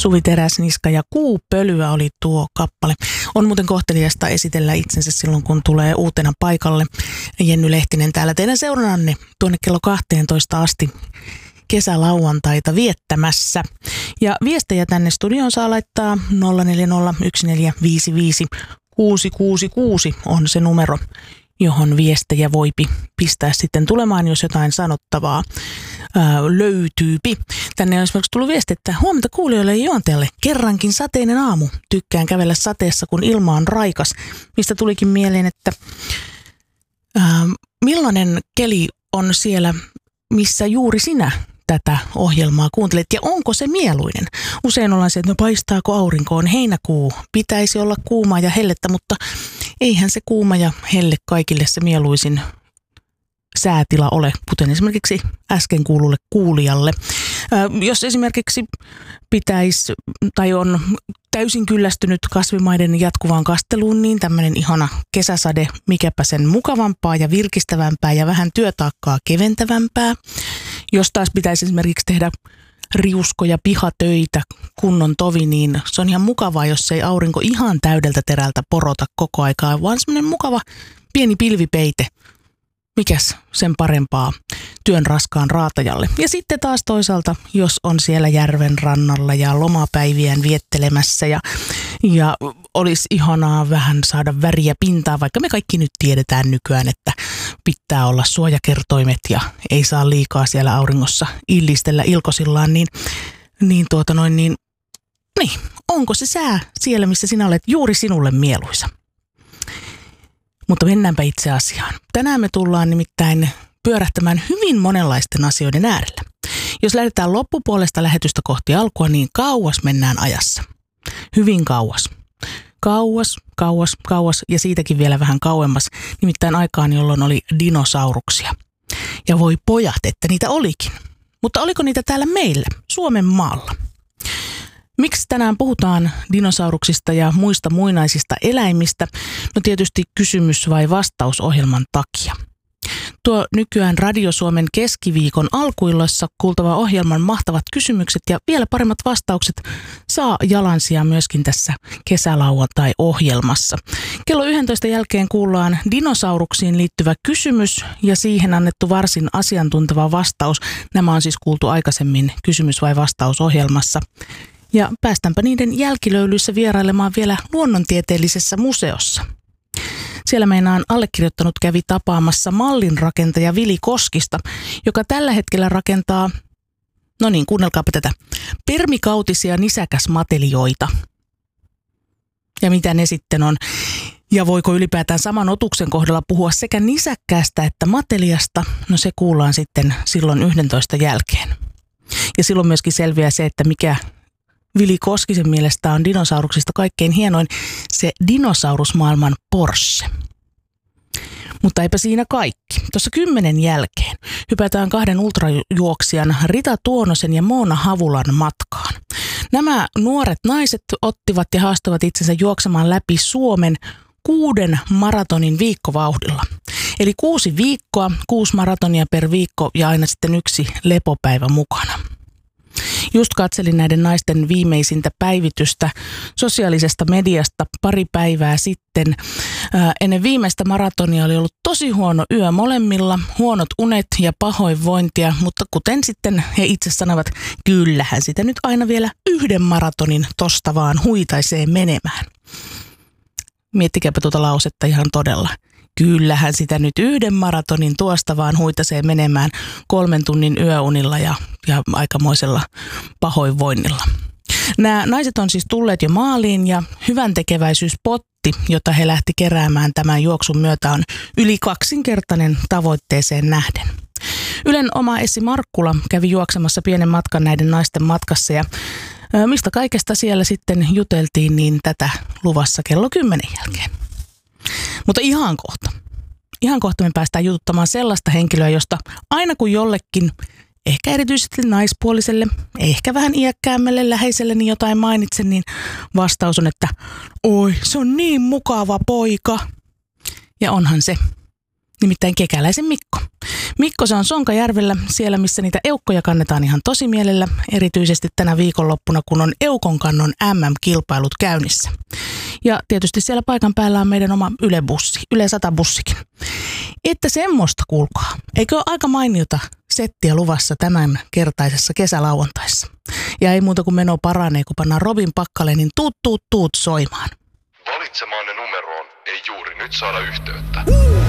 Suvi Teräsniska ja Kuupölyä oli tuo kappale. On muuten kohteliasta esitellä itsensä silloin, kun tulee uutena paikalle. Jenny Lehtinen täällä teidän seurannanne tuonne kello 12 asti kesälauantaita viettämässä. Ja viestejä tänne studioon saa laittaa 0401455666 on se numero, johon viestejä voipi pistää sitten tulemaan, jos jotain sanottavaa löytyypi. Tänne on esimerkiksi tullut viesti, että huomenta kuulijoille ja juontajalle. Kerrankin sateinen aamu. Tykkään kävellä sateessa, kun ilma on raikas. Mistä tulikin mieleen, että millainen keli on siellä, missä juuri sinä tätä ohjelmaa kuuntelet, ja onko se mieluinen? Usein ollaan se, että no paistaako aurinko, on heinäkuu, pitäisi olla kuumaa ja hellettä, mutta eihän se kuuma ja helle kaikille se mieluisin säätila ole, kuten esimerkiksi äsken kuululle kuulijalle. Jos esimerkiksi pitäisi tai on täysin kyllästynyt kasvimaiden jatkuvaan kasteluun, niin tämmöinen ihana kesäsade, mikäpä sen mukavampaa ja virkistävämpää ja vähän työtaakkaa keventävämpää. Jos taas pitäisi esimerkiksi tehdä riuskoja pihatöitä, kunnon tovi, niin se on ihan mukavaa, jos ei aurinko ihan täydeltä terältä porota koko aikaa, vaan semmoinen mukava pieni pilvipeite. Mikäs sen parempaa työn raskaan raatajalle. Ja sitten taas toisaalta, jos on siellä järven rannalla ja lomapäiviään viettelemässä ja olisi ihanaa vähän saada väriä pintaan, vaikka me kaikki nyt tiedetään nykyään, että pitää olla suojakertoimet ja ei saa liikaa siellä auringossa illistellä ilkosillaan, niin onko se sää siellä, missä sinä olet juuri sinulle mieluisa? Mutta mennäänpä itse asiaan. Tänään me tullaan nimittäin pyörähtämään hyvin monenlaisten asioiden äärellä. Jos lähdetään loppupuolesta lähetystä kohti alkua, niin kauas mennään ajassa. Hyvin kauas. Kauas ja siitäkin vielä vähän kauemmas. Nimittäin aikaan, jolloin oli dinosauruksia. Ja voi pojat, että niitä olikin. Mutta oliko niitä täällä meillä, Suomen maalla? Miksi tänään puhutaan dinosauruksista ja muista muinaisista eläimistä? No tietysti kysymys vai vastaus ohjelman takia. Tuo nykyään Radio Suomen keskiviikon alkuilloissa kuultava ohjelman mahtavat kysymykset ja vielä paremmat vastaukset saa jalansijaa myöskin tässä kesälauantai-ohjelmassa. Kello 11 jälkeen kuullaan dinosauruksiin liittyvä kysymys ja siihen annettu varsin asiantunteva vastaus. Nämä on siis kuultu aikaisemmin kysymys vai vastaus ohjelmassa. Ja päästäänpä niiden jälkilöylyissä vierailemaan vielä luonnontieteellisessä museossa. Siellä meinaan allekirjoittanut kävi tapaamassa mallinrakentaja Vili Koskista, joka tällä hetkellä rakentaa, no niin, kuunnelkaapa tätä, permikautisia nisäkäsmatelioita. Ja mitä ne sitten on? Ja voiko ylipäätään saman otuksen kohdalla puhua sekä nisäkkäästä että mateliasta? No se kuullaan sitten silloin 11 jälkeen. Ja silloin myöskin selviää se, että mikä Vili Koskisen mielestä on dinosauruksista kaikkein hienoin, se dinosaurusmaailman Porsche. Mutta eipä siinä kaikki. Tuossa 10 jälkeen hypätään 2 ultrajuoksijan Rita Tuonosen ja Moona Havulan matkaan. Nämä nuoret naiset ottivat ja haastavat itsensä juoksemaan läpi Suomen 6 maratonin viikkovauhdilla. Eli 6 viikkoa, 6 maratonia per viikko ja aina sitten 1 lepopäivä mukana. Just katselin näiden naisten viimeisintä päivitystä sosiaalisesta mediasta pari päivää sitten. Ennen viimeistä maratonia oli ollut tosi huono yö molemmilla, huonot unet ja pahoinvointia, mutta kuten sitten he itse sanovat, kyllähän sitä nyt aina vielä 1 maratonin tosta vaan huitaisee menemään. Miettikääpä tuota lausetta ihan todella. Kyllähän sitä nyt 1 maratonin tuosta vaan huitasee menemään 3 tunnin yöunilla ja aikamoisella pahoinvoinnilla. Nämä naiset on siis tulleet jo maaliin ja hyväntekeväisyyspotti, jota he lähti keräämään tämän juoksun myötä, on yli 2-kertainen tavoitteeseen nähden. Ylen oma Essi Markkula kävi juoksemassa pienen matkan näiden naisten matkassa ja mistä kaikesta siellä sitten juteltiin, niin tätä luvassa kello 10 jälkeen. Mutta ihan kohta me päästään jututtamaan sellaista henkilöä, josta aina kun jollekin, ehkä erityisesti naispuoliselle, ehkä vähän iäkkäämmälle läheiselleni jotain mainitsen, niin vastaus on, että oi, se on niin mukava poika. Ja onhan se. nimittäin Kekäläisen Mikko. Mikko se on Sonkajärvellä, siellä missä niitä eukkoja kannetaan ihan tosimielellä, erityisesti tänä viikonloppuna, kun on eukonkannon MM-kilpailut käynnissä. Ja tietysti siellä paikan päällä on meidän oma Yle-bussi, Yle 100-bussikin. Että semmoista kuulkaa. Eikö ole aika mainiota settiä luvassa tämän kertaisessa kesälauantaissa? Ja ei muuta kuin meno paranee, kun pannaan Robin Pakkalenin tuut soimaan. Valitsemaanne numeroon ei juuri nyt saada yhteyttä.